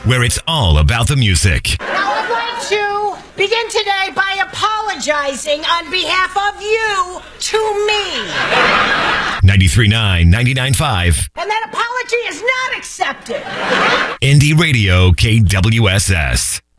where it's all about the music. Now I'd like to begin today by apologizing on behalf of you to me. 93.9, 99.5. And that apology is not accepted. Indie Radio KWSS.